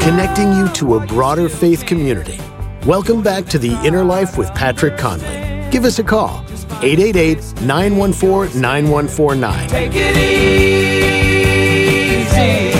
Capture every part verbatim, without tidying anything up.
connecting you to a broader faith community. Welcome back to The Inner Life with Patrick Conley. Give us a call, eight eight eight, nine one four, nine one four nine. Take it easy.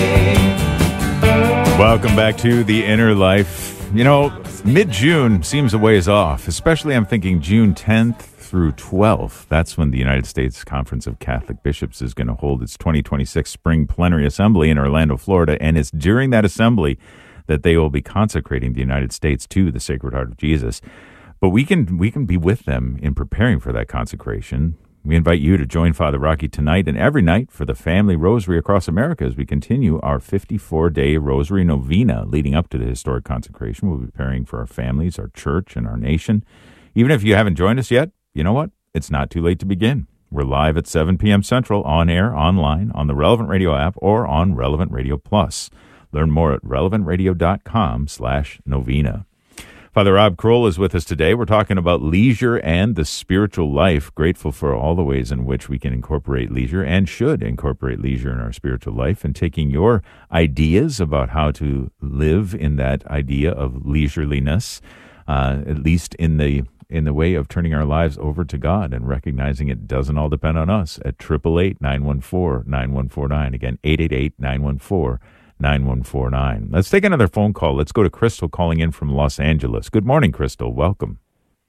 Welcome back to The Inner Life. You know, mid-June seems a ways off, especially I'm thinking June tenth through twelfth. That's when the United States Conference of Catholic Bishops is going to hold its twenty twenty-six Spring Plenary Assembly in Orlando, Florida, and it's during that assembly that they will be consecrating the United States to the Sacred Heart of Jesus. But we can we can be with them in preparing for that consecration. We invite you to join Father Rocky tonight and every night for the Family Rosary across America as we continue our fifty-four day Rosary Novena leading up to the historic consecration. We'll be preparing for our families, our church, and our nation. Even if you haven't joined us yet, you know what? It's not too late to begin. We're live at seven p.m. Central, on air, online, on the Relevant Radio app, or on Relevant Radio Plus. Learn more at relevantradio.com slash novena. Father Rob Kroll is with us today. We're talking about leisure and the spiritual life. Grateful for all the ways in which we can incorporate leisure and should incorporate leisure in our spiritual life, and taking your ideas about how to live in that idea of leisureliness, uh, at least in the in the way of turning our lives over to God and recognizing it doesn't all depend on us at eight eight eight, nine one four, nine one four nine. Again, eight eight eight, nine one four, nine one four nine. Let's take another phone call. Let's go to Crystal calling in from Los Angeles. Good morning, Crystal. Welcome.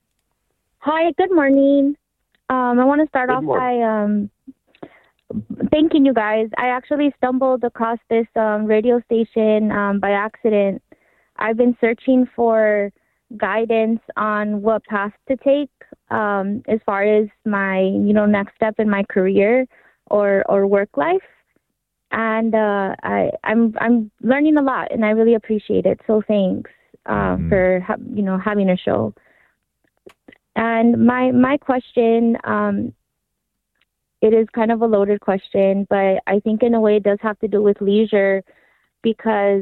Hi, good morning. Um, I want to start Good off morning. by um, thanking you guys. I actually stumbled across this um, radio station um, by accident. I've been searching for guidance on what path to take um, as far as my, you know, next step in my career or, or work life. And uh, I, I'm I'm learning a lot, and I really appreciate it. So thanks uh, Mm-hmm. for ha- you know having a show. And my my question, um, it is kind of a loaded question, but I think in a way it does have to do with leisure, because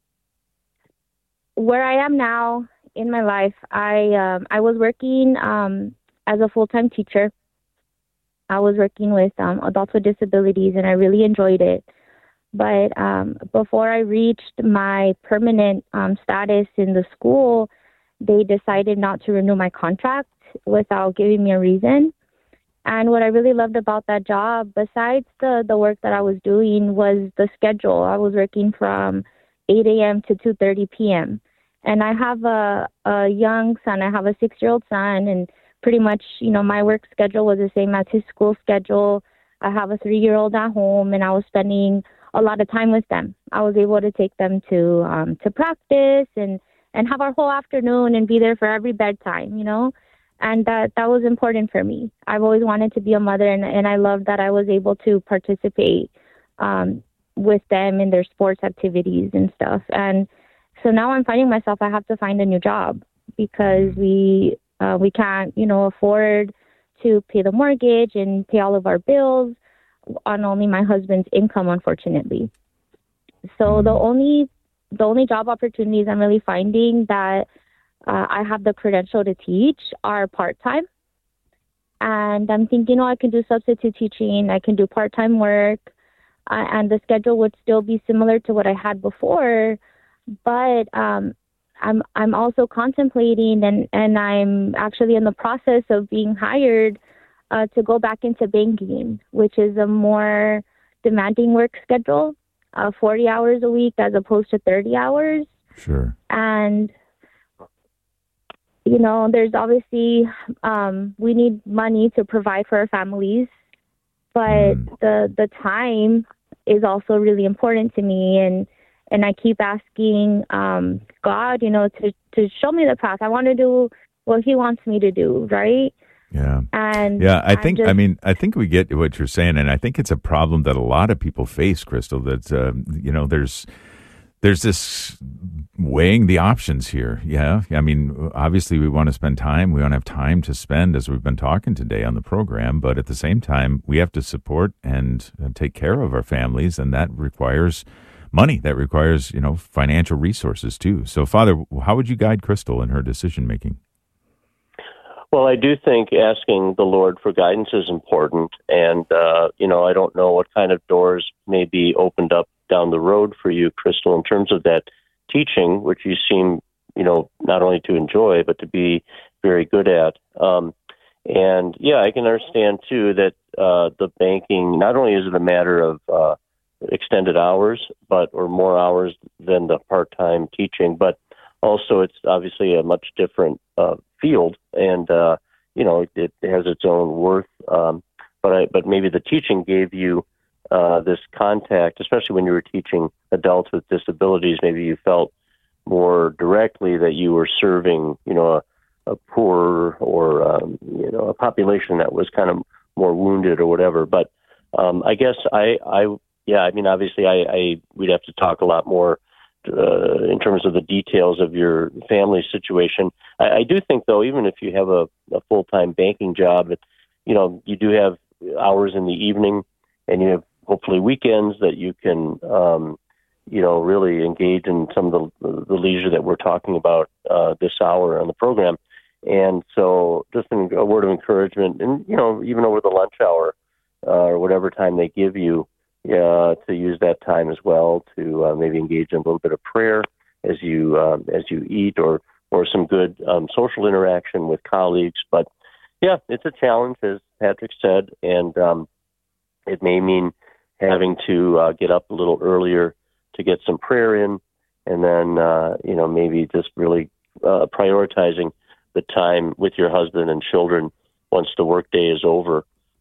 where I am now in my life, I um, I was working um, as a full-time teacher. I was working with um, adults with disabilities, and I really enjoyed it. But um, before I reached my permanent um, status in the school, they decided not to renew my contract without giving me a reason. And what I really loved about that job, besides the, the work that I was doing, was the schedule. I was working from eight a.m. to two thirty p.m. And I have a, a young son. I have a six-year-old son, and pretty much, you know, my work schedule was the same as his school schedule. I have a three-year-old at home, and I was spending a lot of time with them. I was able to take them to um, to practice and, and have our whole afternoon and be there for every bedtime, you know. And that, that was important for me. I've always wanted to be a mother, and, and I loved that I was able to participate um, with them in their sports activities and stuff. And so now I'm finding myself, I have to find a new job because we uh, we can't, you know, afford to pay the mortgage and pay all of our bills on only my husband's income, unfortunately. So the only the only job opportunities I'm really finding that uh, I have the credential to teach are part-time. And I'm thinking, oh, I can do substitute teaching, I can do part-time work, uh, and the schedule would still be similar to what I had before. But um, I'm I'm also contemplating, and, and I'm actually in the process of being hired uh, to go back into banking, which is a more demanding work schedule, uh, forty hours a week as opposed to thirty hours. Sure. And, you know, there's obviously, um, we need money to provide for our families, but Mm. the the time is also really important to me. And And I keep asking um, God, you know, to, to show me the path. I want to do what he wants me to do, right? Yeah. And Yeah, I I'm think, just- I mean, I think we get what you're saying, and I think it's a problem that a lot of people face, Crystal, that, uh, you know, there's, there's this weighing the options here. Yeah. I mean, obviously we want to spend time. We don't have time to spend, as we've been talking today on the program, but at the same time, we have to support and uh, take care of our families, and that requires money. That requires, you know, financial resources too. So, Father, how would you guide Crystal in her decision making? Well, I do think asking the Lord for guidance is important. And, uh, you know, I don't know what kind of doors may be opened up down the road for you, Crystal, in terms of that teaching, which you seem, you know, not only to enjoy, but to be very good at. Um, and yeah, I can understand too that uh, the banking, not only is it a matter of uh, extended hours, but or more hours than the part-time teaching, but also it's obviously a much different uh, field, and uh, you know, it, it has its own worth. Um, but I, but maybe the teaching gave you uh, this contact, especially when you were teaching adults with disabilities. Maybe you felt more directly that you were serving, you know, a, a poor or um, you know, a population that was kind of more wounded or whatever. But um, I guess I, I, yeah, I mean, obviously, I, I we'd have to talk a lot more uh, in terms of the details of your family situation. I, I do think, though, even if you have a, a full-time banking job, you know, you do have hours in the evening, and you have hopefully weekends that you can, um, you know, really engage in some of the, the leisure that we're talking about uh, this hour on the program. And so just an, a word of encouragement, and, you know, even over the lunch hour uh, or whatever time they give you, uh, to use that time as well to uh, maybe engage in a little bit of prayer as you um, as you eat, or, or some good um, social interaction with colleagues. But, yeah, it's a challenge, as Patrick said, and um, it may mean having to uh, get up a little earlier to get some prayer in, and then, uh, you know, maybe just really uh, prioritizing the time with your husband and children once the workday is over.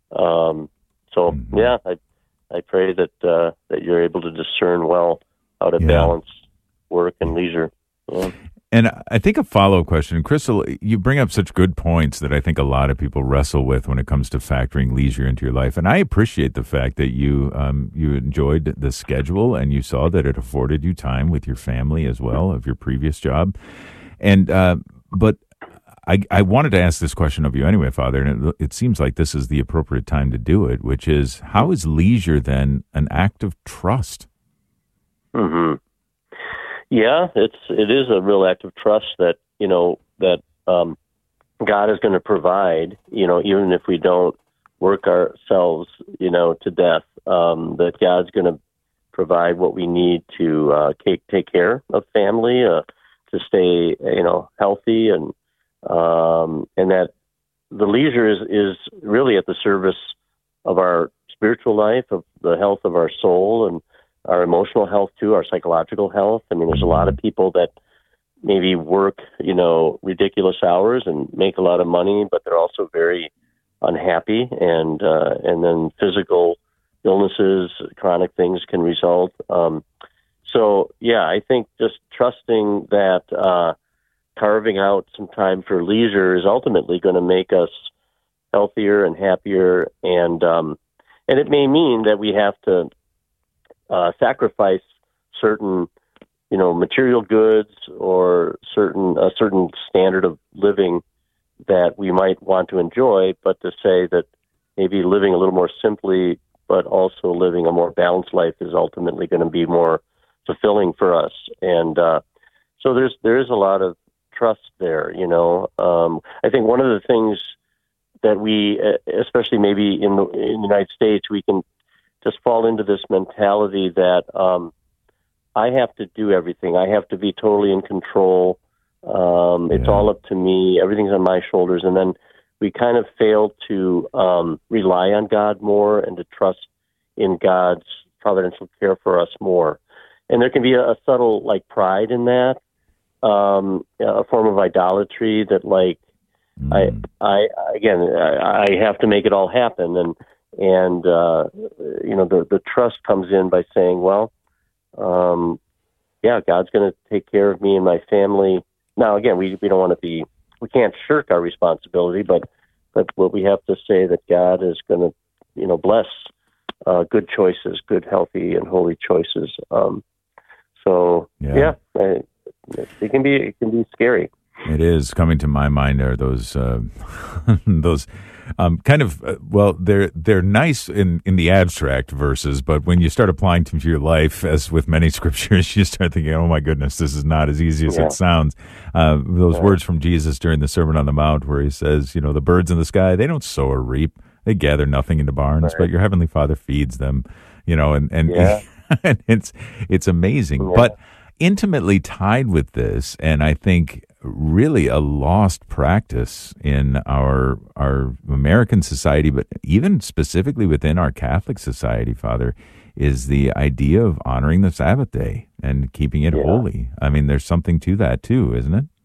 Um, so, mm-hmm. yeah, I, I pray that uh, that you're able to discern well how to yeah. balance work and leisure. Yeah. And I think a follow-up question, Crystal, you bring up such good points that I think a lot of people wrestle with when it comes to factoring leisure into your life. And I appreciate the fact that you um, you enjoyed the schedule and you saw that it afforded you time with your family as well of your previous job. And uh, but I, I wanted to ask this question of you anyway, Father, and it, it seems like this is the appropriate time to do it, which is, how is leisure then an act of trust? Mm-hmm. Yeah, it's it is a real act of trust that, you know, that um, God is going to provide, you know, even if we don't work ourselves, you know, to death, um, that God's going to provide what we need to uh, take take care of family, uh, to stay, you know, healthy, and um, and that the leisure is is really at the service of our spiritual life, of the health of our soul, and our emotional health too, our psychological health. I mean, there's a lot of people that maybe work, you know, ridiculous hours and make a lot of money, but they're also very unhappy, and uh, and then physical illnesses, chronic things can result. Um, so, yeah, I think just trusting that uh, carving out some time for leisure is ultimately going to make us healthier and happier, and um, and it may mean that we have to Uh, sacrifice certain, you know, material goods or certain a certain standard of living that we might want to enjoy, but to say that maybe living a little more simply, but also living a more balanced life is ultimately going to be more fulfilling for us. And uh, so there's there is a lot of trust there. You know, um, I think one of the things that we, especially maybe in the, in the United States, we can just fall into this mentality that um, I have to do everything. I have to be totally in control. Um, it's yeah. all up to me. Everything's on my shoulders. And then we kind of fail to um, rely on God more and to trust in God's providential care for us more. And there can be a, a subtle, like, pride in that, um, a form of idolatry that, like, mm. I, I, again, I, I have to make it all happen. And And, uh, you know, the, the trust comes in by saying, well, um, yeah, God's going to take care of me and my family. Now, again, we, we don't want to be, we can't shirk our responsibility, but, but what we have to say that God is going to, you know, bless uh, good choices, good, healthy, and holy choices. Um, so, yeah, yeah it, it can be, it can be scary. It is. Coming to my mind are those, uh, those, Um, kind of, uh, well, they're they're nice in, in the abstract verses, but when you start applying them to your life, as with many scriptures, you start thinking, oh my goodness, this is not as easy as yeah. it sounds. Uh, those yeah. words from Jesus during the Sermon on the Mount where he says, you know, the birds in the sky, they don't sow or reap. They gather nothing into barns, right. but your heavenly Father feeds them, you know, and, and, yeah. and it's, it's amazing. Yeah. But intimately tied with this, and I think really a lost practice in our our American society, but even specifically within our Catholic society, Father, is the idea of honoring the Sabbath day and keeping it yeah. holy. I mean, there's something to that too, isn't it?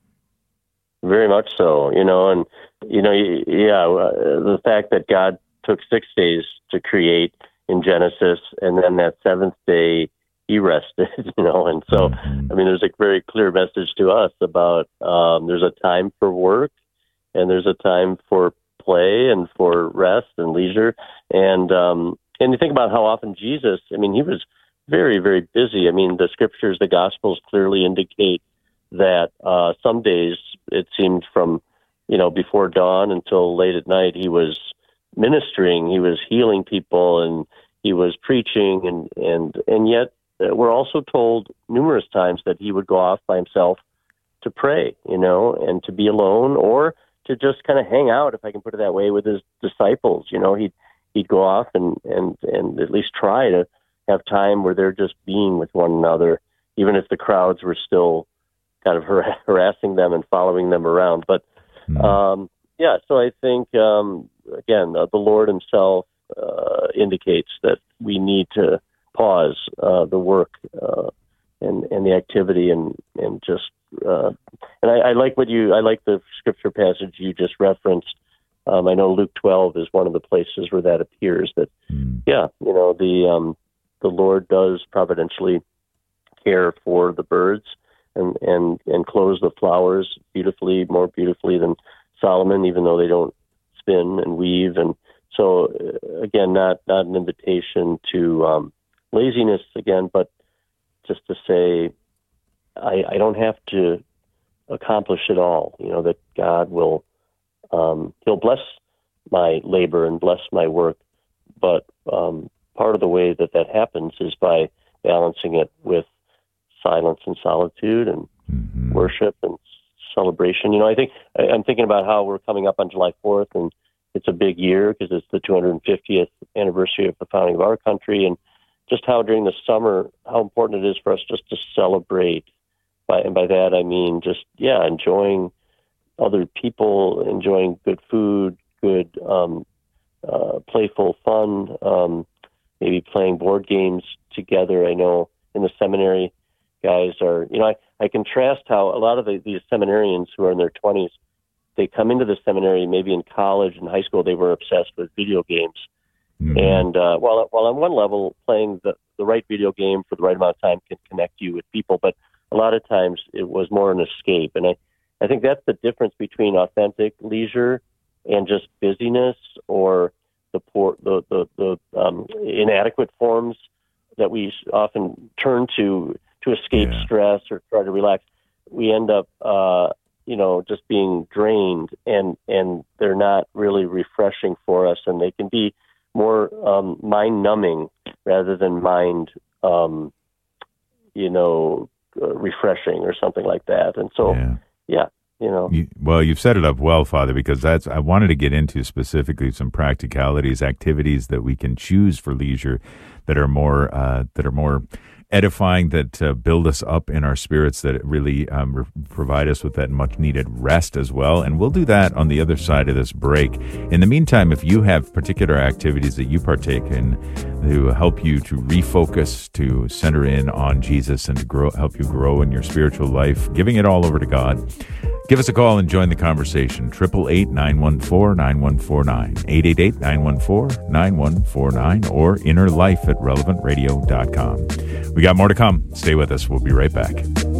Very much so, you know, and, you know, yeah, the fact that God took six days to create in Genesis, and then that seventh day he rested, you know, and so, mm-hmm. I mean, there's a very clear message to us about um, there's a time for work, and there's a time for play and for rest and leisure, and um, and you think about how often Jesus, I mean, he was very, very busy. I mean, the scriptures, the Gospels clearly indicate that uh, some days it seemed from, you know, before dawn until late at night, he was ministering, he was healing people, and he was preaching, and and and yet we're also told numerous times that he would go off by himself to pray, you know, and to be alone, or to just kind of hang out, if I can put it that way, with his disciples. You know, he'd he'd go off and and and at least try to have time where they're just being with one another, even if the crowds were still kind of har- harassing them and following them around. But mm. um, yeah, so I think um, again, uh, the Lord himself uh, indicates that we need to pause uh, the work uh, and and the activity and and just uh, and I, I like what you I like the scripture passage you just referenced. Um, I know Luke twelve is one of the places where that appears. That mm. yeah, you know, the um, the Lord does providentially care for the birds and and and clothes the flowers beautifully, more beautifully than Solomon, even though they don't spin and weave. And so uh, again, not not an invitation to um, laziness again, but just to say, I, I don't have to accomplish it all. You know, that God will, um, he'll bless my labor and bless my work. But um, part of the way that that happens is by balancing it with silence and solitude and mm-hmm. worship and celebration. You know, I think I, I'm thinking about how we're coming up on July fourth, and it's a big year because it's the two hundred fiftieth anniversary of the founding of our country, and just how during the summer, how important it is for us just to celebrate. By, and by that, I mean just, yeah, enjoying other people, enjoying good food, good um, uh, playful fun, um, maybe playing board games together. I know in the seminary, guys are, you know, I, I contrast how a lot of the, these seminarians who are in their twenties, they come into the seminary, maybe in college and high school, they were obsessed with video games. Mm-hmm. And uh, while, while on one level, playing the, the right video game for the right amount of time can connect you with people, but a lot of times it was more an escape. And I, I think that's the difference between authentic leisure and just busyness, or the poor, the, the, the um, inadequate forms that we often turn to to escape yeah. stress or try to relax. We end up, uh, you know, just being drained, and, and they're not really refreshing for us, and they can be more um, mind-numbing rather than mind, um, you know, uh, refreshing or something like that. And so, yeah, yeah you know. You, well, you've set it up well, Father, because that's I wanted to get into specifically some practicalities, activities that we can choose for leisure that are more uh, that are more edifying, that uh, build us up in our spirits, that really um, re- provide us with that much-needed rest as well. And we'll do that on the other side of this break. In the meantime, if you have particular activities that you partake in to help you to refocus, to center in on Jesus, and to grow, help you grow in your spiritual life, giving it all over to God, give us a call and join the conversation. eight eight eight, nine one four, nine one four nine. eight eight eight, nine one four, nine one four nine or innerlife at relevant radio dot com. We got more to come. Stay with us. We'll be right back.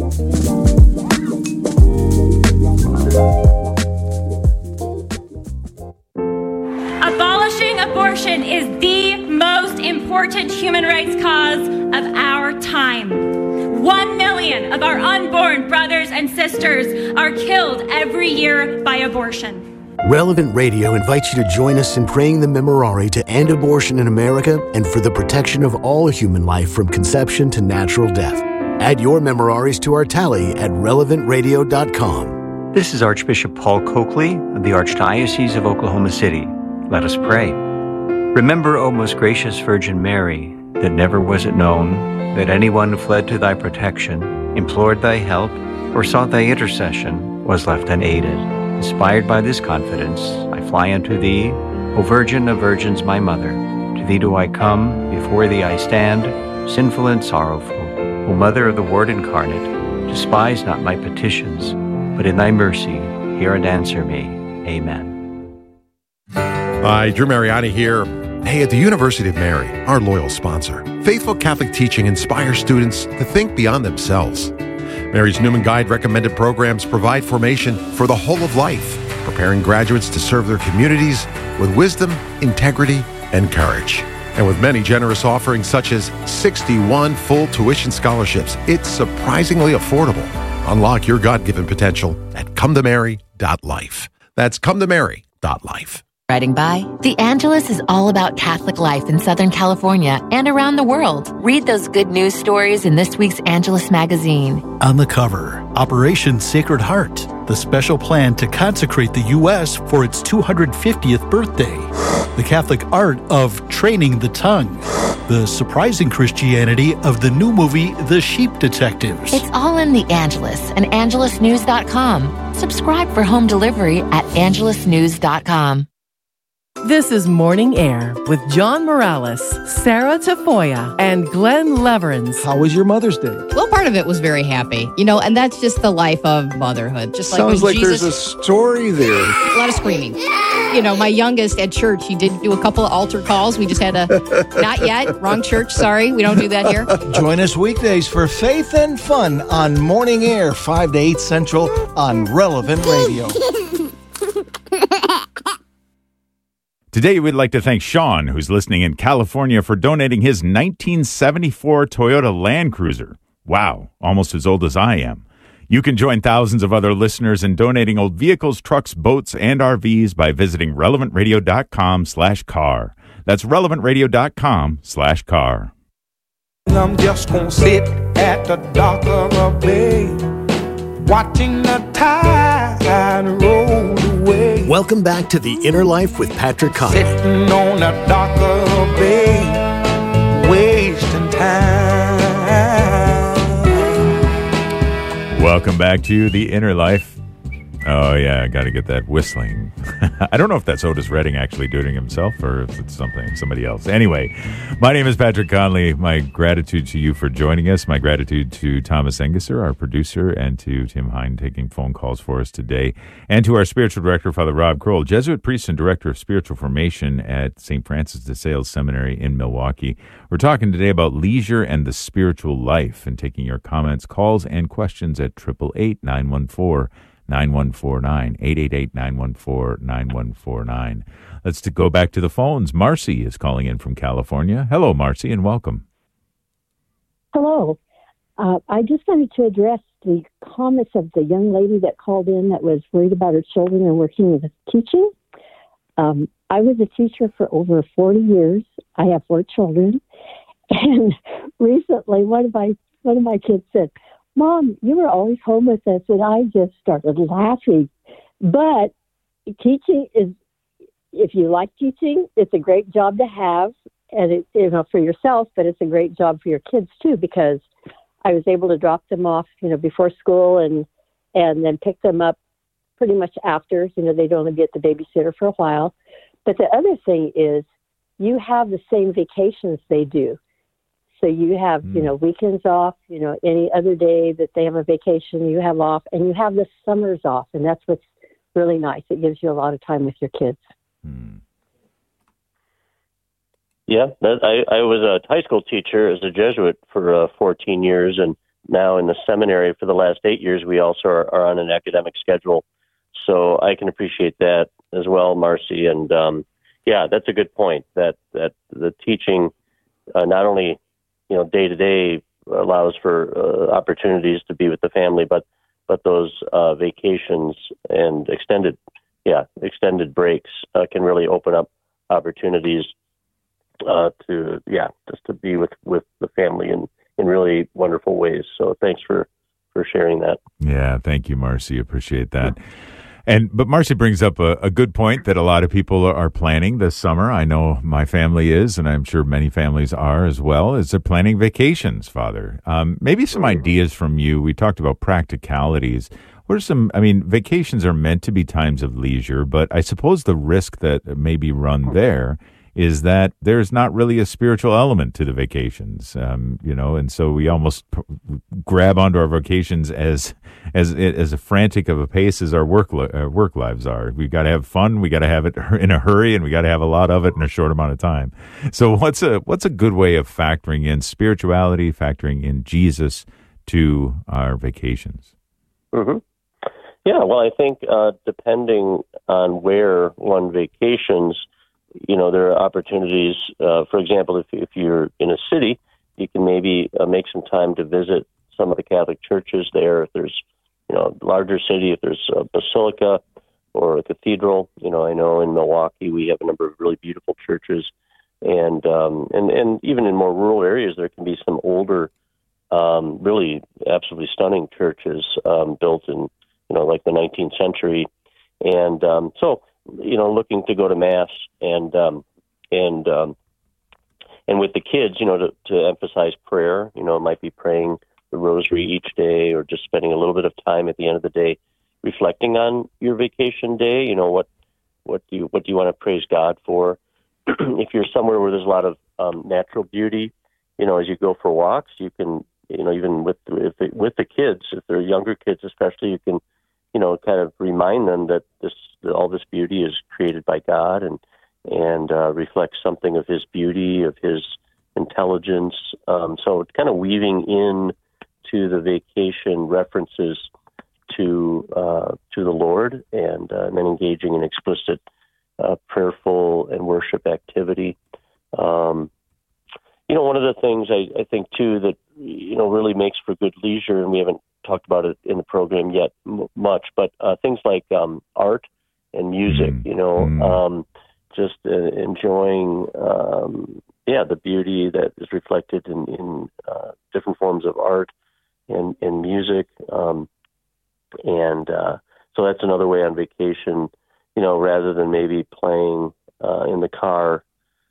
Abolishing abortion is the most important human rights cause of our time. One million of our unborn brothers and sisters are killed every year by abortion. Relevant Radio invites you to join us in praying the Memorare to end abortion in America and for the protection of all human life from conception to natural death. Add your Memoraries to our tally at relevant radio dot com. This is Archbishop Paul Coakley of the Archdiocese of Oklahoma City. Let us pray. Remember, O most gracious Virgin Mary, that never was it known that anyone fled to thy protection implored thy help, or sought thy intercession, was left unaided. Inspired by this confidence, I fly unto thee, O Virgin of Virgins, my Mother. To thee do I come, before thee I stand, sinful and sorrowful. O Mother of the Word incarnate, despise not my petitions, but in thy mercy hear and answer me. Amen. Hi, Drew Mariani here. Hey, at the University of Mary, our loyal sponsor, faithful Catholic teaching inspires students to think beyond themselves. Mary's Newman Guide recommended programs provide formation for the whole of life, preparing graduates to serve their communities with wisdom, integrity, and courage. And with many generous offerings such as sixty-one full tuition scholarships, it's surprisingly affordable. Unlock your God-given potential at come to mary dot life. That's come to mary dot life. Writing by The Angelus is all about Catholic life in Southern California and around the world. Read those good news stories in this week's Angelus magazine. On the cover, Operation Sacred Heart, the special plan to consecrate the U S for its two hundred fiftieth birthday. The Catholic art of training the tongue. The surprising Christianity of the new movie, The Sheep Detectives. It's all in The Angelus and angelus news dot com. Subscribe for home delivery at angelus news dot com. This is Morning Air with John Morales, Sarah Tafoya, and Glenn Leverins. How was your Mother's Day? Well, part of it was very happy. You know, and that's just the life of motherhood. Just Sounds like, like Jesus, there's a story there. A lot of screaming. You know, my youngest at church, he did do a couple of altar calls. We just had a, not yet, wrong church, sorry. We don't do that here. Join us weekdays for Faith and Fun on Morning Air, five to eight Central on Relevant Radio. Today, we'd like to thank Sean, who's listening in California, for donating his nineteen seventy-four Toyota Land Cruiser. Wow, almost as old as I am. You can join thousands of other listeners in donating old vehicles, trucks, boats, and R Vs by visiting relevant radio dot com slash car. That's relevant radio dot com slash car. I'm just gonna sit at the dock of a bay, watching the tide roll away. Welcome back to The Inner Life with Patrick Conley. Sitting on the dock of a bay, wasting time. Welcome back to The Inner Life. Oh, yeah, I got to get that whistling. I don't know if that's Otis Redding actually doing it himself or if it's something, somebody else. Anyway, my name is Patrick Conley. My gratitude to you for joining us. My gratitude to Thomas Engesser, our producer, and to Tim Hine taking phone calls for us today, and to our spiritual director, Father Rob Kroll, Jesuit priest and director of spiritual formation at Saint Francis de Sales Seminary in Milwaukee. We're talking today about leisure and the spiritual life and taking your comments, calls, and questions at eight eight eight, nine one four, nine one four nine, eight eight eight, nine one four, nine one four nine. Let's to go back to the phones. Marcy is calling in from California. Hello, Marcy, and welcome. Hello. Uh, I just wanted to address the comments of the young lady that called in that was worried about her children and working with teaching. Um, I was a teacher for over forty years. I have four children. And recently, one of my one of my kids said, "Mom, you were always home with us," and I just started laughing. But teaching is, if you like teaching, it's a great job to have, and it, you know, for yourself, but it's a great job for your kids too, because I was able to drop them off, you know, before school and and then pick them up pretty much after. You know, they'd only be at the babysitter for a while. But the other thing is, you have the same vacations they do. So you have, you know, weekends off, you know, any other day that they have a vacation, you have off, and you have the summers off. And that's what's really nice. It gives you a lot of time with your kids. Hmm. Yeah, that, I, I was a high school teacher as a Jesuit for uh, fourteen years, and now in the seminary for the last eight years, we also are, are on an academic schedule. So I can appreciate that as well, Marcy. And um, yeah, that's a good point, that, that the teaching uh, not only you know, day to day allows for uh, opportunities to be with the family, but but those uh, vacations and extended, yeah, extended breaks uh, can really open up opportunities uh, to, yeah, just to be with, with the family in, in really wonderful ways. So thanks for, for sharing that. Yeah, thank you, Marcy. Appreciate that. And but Marcy brings up a, a good point that a lot of people are planning this summer. I know my family is, and I'm sure many families are as well, is they're planning vacations, Father. Um, maybe some ideas from you. We talked about practicalities. What are some, I mean, vacations are meant to be times of leisure, but I suppose the risk that may be run there is that there's not really a spiritual element to the vacations, um, you know, and so we almost p- grab onto our vacations as as as a frantic of a pace as our work li- uh, work lives are. We got to have fun, we got to have it in a hurry, and we got to have a lot of it in a short amount of time. So, what's a what's a good way of factoring in spirituality, factoring in Jesus to our vacations? Mm-hmm. Yeah, well, I think uh, depending on where one vacations, you know, there are opportunities. Uh, for example, if if you're in a city, you can maybe uh, make some time to visit some of the Catholic churches there. If there's, you know, a larger city, if there's a basilica or a cathedral, you know, I know in Milwaukee we have a number of really beautiful churches, and um, and and even in more rural areas there can be some older, um, really absolutely stunning churches um, built in, you know, like the nineteenth century, and um, so. you know, looking to go to mass and um, and um, and with the kids, you know, to, to emphasize prayer. You know, it might be praying the rosary each day, or just spending a little bit of time at the end of the day reflecting on your vacation day. You know, what what do you what do you want to praise God for? If you're somewhere where there's a lot of um, natural beauty, you know, as you go for walks, you can, you know, even with if it, with the kids, if they're younger kids especially, you can, you know, kind of remind them that this that all this beauty is created by God and and uh, reflects something of His beauty, of His intelligence. Um, so it's kind of weaving in to the vacation references to uh, to the Lord, and, uh, and then engaging in explicit uh, prayerful and worship activity. Um, you know, one of the things I, I think too that you know really makes for good leisure, and we haven't talked about it in the program yet m- much, but uh, things like um, art and music, you know, mm. um, just uh, enjoying, um, yeah, the beauty that is reflected in, in uh, different forms of art and, and music. Um, and uh, so that's another way on vacation, you know, rather than maybe playing uh, in the car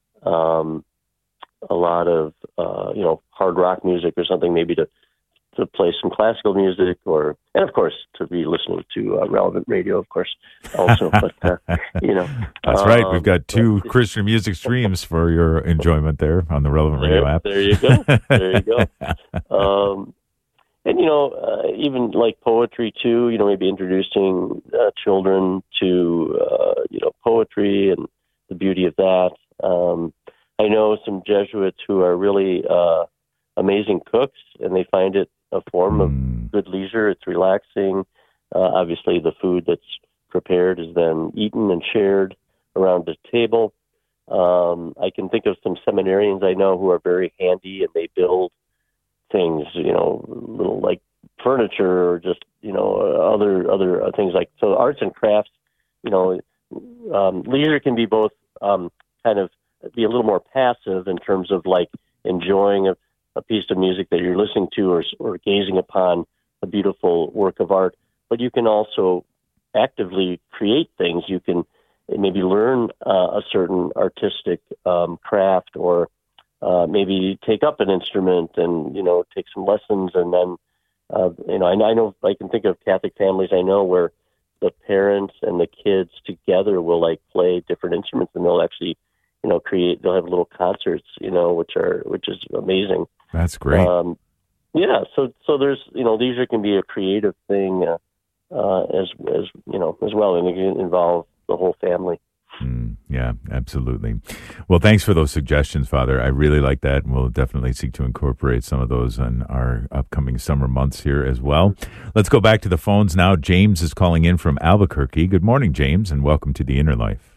um, a lot of, uh, you know, hard rock music or something, maybe to to play some classical music, or, and of course, to be listening to uh, relevant radio, of course, also. But, uh, you know. That's um, right. We've got two but, Christian music streams for your enjoyment there on the Relevant Radio there, app. There you go. There you go. Um, and, you know, uh, even like poetry, too, you know, maybe introducing uh, children to, uh, you know, poetry and the beauty of that. Um, I know some Jesuits who are really uh, amazing cooks, and they find it a form of good leisure. It's relaxing. Uh, obviously, the food that's prepared is then eaten and shared around the table. Um, I can think of some seminarians I know who are very handy, and they build things, you know, little like furniture or just, you know, other other things like, so arts and crafts, you know, um, leisure can be both um, kind of be a little more passive in terms of like enjoying a a piece of music that you're listening to, or, or gazing upon a beautiful work of art, but you can also actively create things. You can maybe learn uh, a certain artistic um, craft, or uh, maybe take up an instrument and, you know, take some lessons. And then, uh, you know, I, I know I can think of Catholic families I know where the parents and the kids together will like play different instruments, and they'll actually, you know, create, they'll have little concerts, you know, which are, which is amazing. That's great. Um, yeah. So, so there's, you know, leisure can be a creative thing, uh, uh, as, as, you know, as well. And it can involve the whole family. Mm, yeah, absolutely. Well, thanks for those suggestions, Father. I really like that. And we'll definitely seek to incorporate some of those in our upcoming summer months here as well. Let's go back to the phones now. James is calling in from Albuquerque. Good morning, James, and welcome to The Inner Life.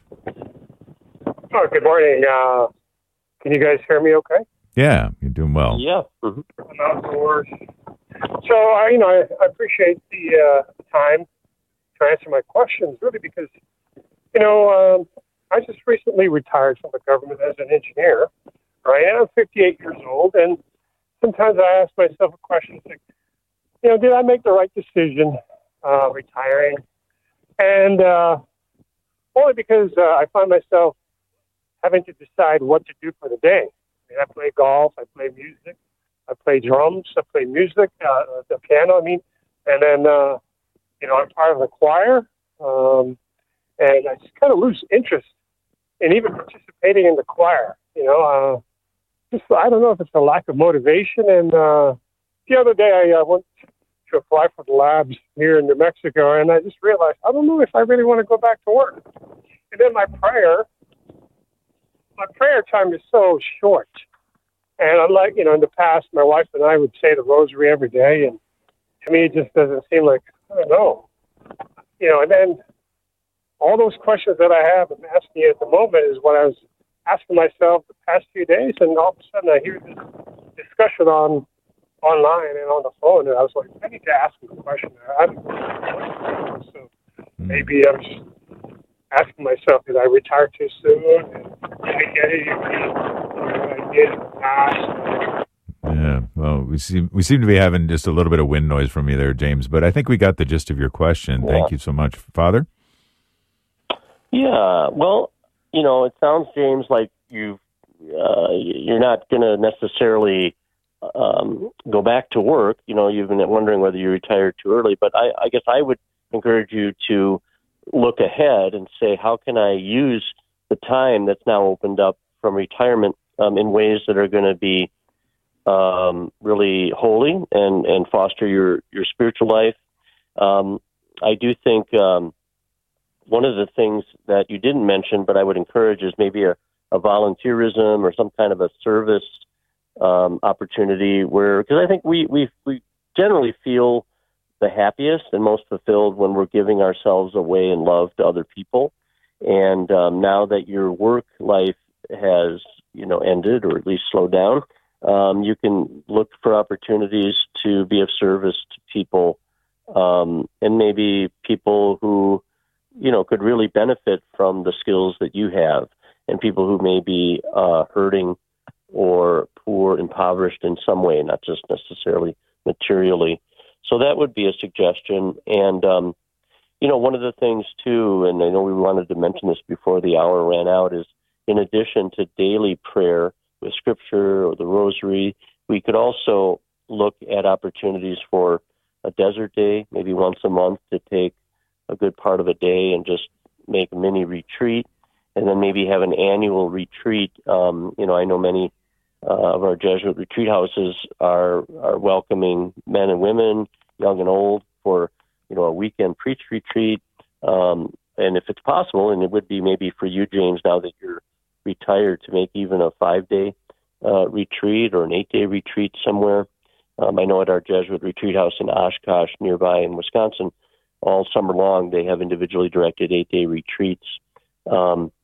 Oh, good morning. Uh, can you guys hear me okay? Yeah, you're doing well. Yeah. Mm-hmm. I'm outdoors. So, I, you know, I, I appreciate the uh, time to answer my questions, really, because, you know, um, I just recently retired from the government as an engineer, right? And I'm fifty-eight years old, and sometimes I ask myself a question, like, you know, did I make the right decision uh, retiring? And uh, only because uh, I find myself having to decide what to do for the day. I mean, I play golf, I play music, I play drums, I play music, uh, the piano, I mean, and then, uh, you know, I'm part of the choir, um, and I just kind of lose interest in even participating in the choir, you know. Uh, just, I don't know if it's a lack of motivation, and uh, the other day I uh, went to apply for the labs here in New Mexico, and I just realized, I don't know if I really want to go back to work. And then my prayer, my prayer time is so short. And unlike, you know, in the past, my wife and I would say the rosary every day, and to me, it just doesn't seem like, I don't know. You know, and then all those questions that I have I'm asking you at the moment is what I was asking myself the past few days, and all of a sudden I hear this discussion on online and on the phone, and I was like, I need to ask him a question. I don't know. So maybe I'm just asking myself, did I retire too soon? And did I get it I did in the past? Yeah, well, we seem we seem to be having just a little bit of wind noise from you there, James, but I think we got the gist of your question. Yeah. Thank you so much. Father? Yeah, well, you know, it sounds, James, like you've, uh, you're not going to necessarily um, go back to work. You know, you've been wondering whether you retired too early, but I, I guess I would encourage you to look ahead and say, how can I use the time that's now opened up from retirement um, in ways that are going to be um, really holy and, and foster your, your spiritual life. Um, I do think um, one of the things that you didn't mention, but I would encourage, is maybe a, a volunteerism or some kind of a service um, opportunity where, because I think we, we, we generally feel the happiest and most fulfilled when we're giving ourselves away in love to other people. And um, now that your work life has, you know, ended or at least slowed down, um, you can look for opportunities to be of service to people, um, and maybe people who, you know, could really benefit from the skills that you have, and people who may be uh, hurting or poor, impoverished in some way, not just necessarily materially. So that would be a suggestion. And, um, you know, one of the things, too, and I know we wanted to mention this before the hour ran out, is in addition to daily prayer with Scripture or the Rosary, we could also look at opportunities for a desert day, maybe once a month, to take a good part of a day and just make a mini retreat, and then maybe have an annual retreat. Um, you know, I know many uh, of our Jesuit retreat houses are are welcoming men and women, young and old, for, you know, a weekend preach retreat. Um, and if it's possible, and it would be maybe for you, James, now that you're retired, to make even a five-day uh, retreat or an eight-day retreat somewhere. Um, I know at our Jesuit retreat house in Oshkosh, nearby in Wisconsin, all summer long they have individually directed eight-day retreats. Um,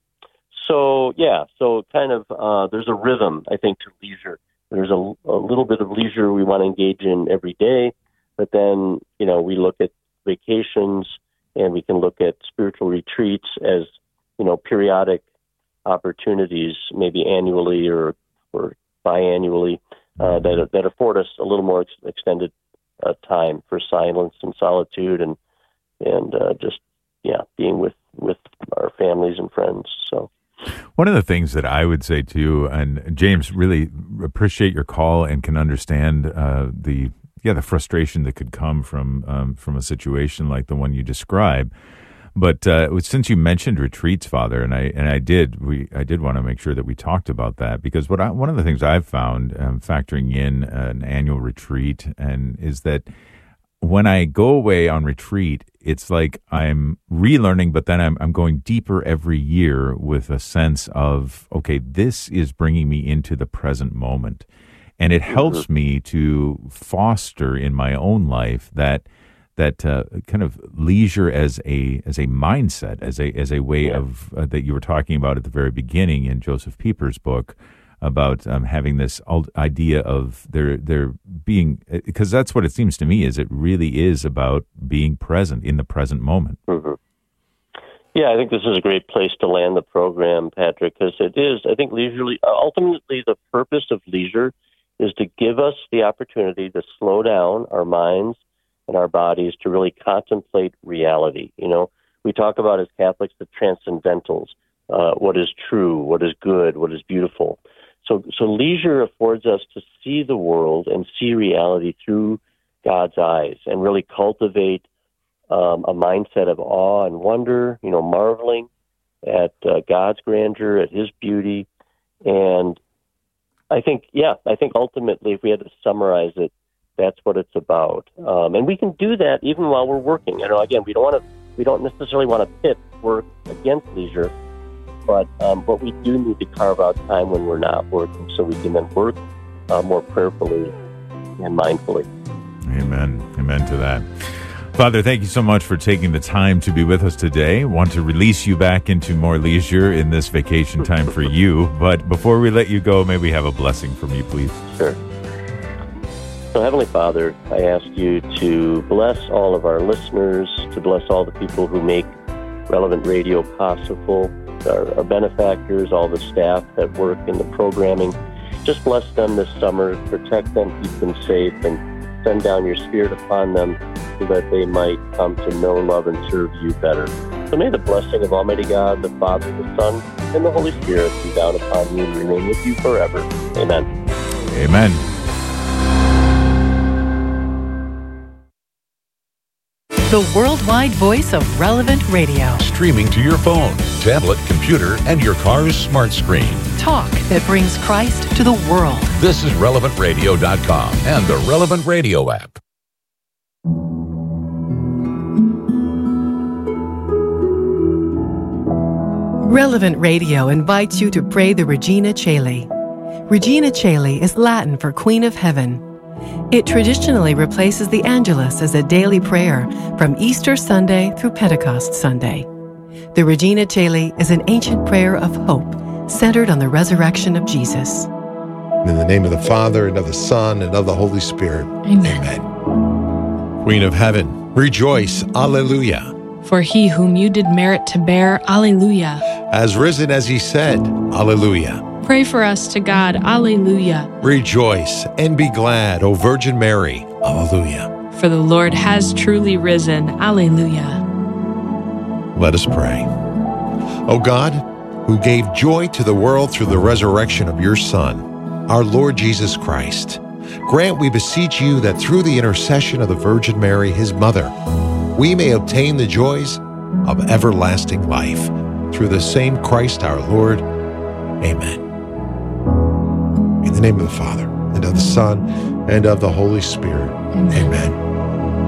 so, yeah, so kind of uh, there's a rhythm, I think, to leisure. There's a, a little bit of leisure we want to engage in every day, but then, you know, we look at vacations and we can look at spiritual retreats as, you know, periodic opportunities, maybe annually or, or biannually, uh, that, that afford us a little more ex- extended uh, time for silence and solitude and, and uh, just, yeah, being with, with our families and friends. So. One of the things that I would say to you, and James, really appreciate your call and can understand uh, the yeah the frustration that could come from um, from a situation like the one you describe. But uh, since you mentioned retreats, Father, and I and I did we I did want to make sure that we talked about that, because what I, one of the things I've found um, factoring in an annual retreat and is that when I go away on retreat, it's like I'm relearning, but then I'm I'm going deeper every year with a sense of, okay, this is bringing me into the present moment. And it helps me to foster in my own life that that uh, kind of leisure as a as a mindset, as a as a way yeah. of uh, that you were talking about at the very beginning in Joseph Pieper's book, about um, having this idea of there there being, because that's what it seems to me, is it really is about being present in the present moment. Mm-hmm. Yeah, I think this is a great place to land the program, Patrick, because it is, I think, leisurely, ultimately the purpose of leisure is to give us the opportunity to slow down our minds and our bodies to really contemplate reality. You know, we we talk about as Catholics the transcendentals, uh, what is true, what is good, what is beautiful. So, so leisure affords us to see the world and see reality through God's eyes and really cultivate um, a mindset of awe and wonder, you know, marveling at uh, God's grandeur, at His beauty. And I think, yeah, I think ultimately, if we had to summarize it, that's what it's about. Um, and we can do that even while we're working. You know, again, we don't want to, we don't necessarily want to pit work against leisure, but um, but we do need to carve out time when we're not working so we can then work uh, more prayerfully and mindfully. Amen. Amen to that. Father, thank you so much for taking the time to be with us today. Want to release you back into more leisure in this vacation time for you. But before we let you go, may we have a blessing from you, please? Sure. So, Heavenly Father, I ask you to bless all of our listeners, to bless all the people who make Relevant Radio possible, our, our benefactors, all the staff that work in the programming. Just bless them this summer, protect them, keep them safe, and send down your Spirit upon them so that they might come to know, love, and serve you better. So may the blessing of Almighty God, the Father, the Son, and the Holy Spirit be down upon you and remain with you forever. Amen. Amen. The worldwide voice of Relevant Radio. Streaming to your phone, tablet, computer, and your car's smart screen. Talk that brings Christ to the world. This is relevant radio dot com and the Relevant Radio app. Relevant Radio invites you to pray the Regina Caeli. Regina Caeli is Latin for Queen of Heaven. It traditionally replaces the Angelus as a daily prayer from Easter Sunday through Pentecost Sunday. The Regina Caeli is an ancient prayer of hope centered on the resurrection of Jesus. In the name of the Father, and of the Son, and of the Holy Spirit. Amen. Amen. Queen of Heaven, rejoice, alleluia. For he whom you did merit to bear, alleluia. As risen as he said, alleluia. Pray for us to God, alleluia. Rejoice and be glad, O Virgin Mary, alleluia. For the Lord has truly risen, alleluia. Let us pray. O God, who gave joy to the world through the resurrection of your Son, our Lord Jesus Christ, grant, we beseech you, that through the intercession of the Virgin Mary, his mother, we may obtain the joys of everlasting life. Through the same Christ our Lord. Amen. In the name of the Father, and of the Son, and of the Holy Spirit. Amen. Amen.